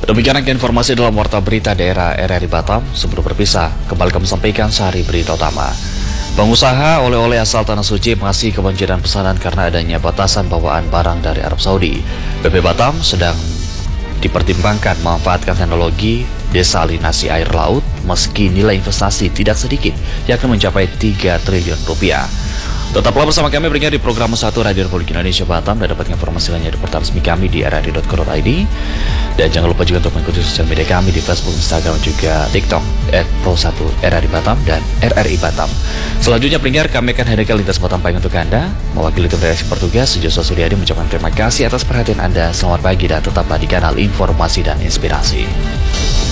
Demikian informasi dalam Warta Berita Daerah RRI Batam. Sebelum berpisah, kembali kami sampaikan sehari berita utama. Pengusaha oleh-oleh asal Tanah Suci masih kebanjiran pesanan karena adanya batasan bawaan barang dari Arab Saudi. BP Batam sedang dipertimbangkan memanfaatkan teknologi desalinasi air laut meski nilai investasi tidak sedikit, yakni mencapai 3 triliun rupiah. Tetaplah bersama kami beringat di program 1 Radio Republik Indonesia Batam dan dapatkan informasi lainnya di portal resmi kami di rri.co.id. Dan jangan lupa juga untuk mengikuti sosial media kami di Facebook, Instagram, dan juga TikTok @pro1 RRI Batam dan RRI Batam. Selanjutnya pendengar, kami akan hadirkan lintas Batam Pagi untuk Anda. Mewakili tim redaksi Portugas, Joshua Suryadi mengucapkan terima kasih atas perhatian Anda. Selamat pagi dan tetaplah di kanal informasi dan inspirasi.